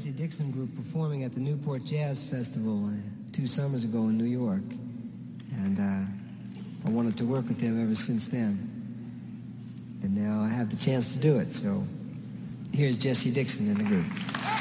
Jesse Dixon Group performing at the Newport Jazz Festival 2 summers ago in New York. And I wanted to work with them ever since then. And now I have the chance to do it. So here's Jesse Dixon in the group.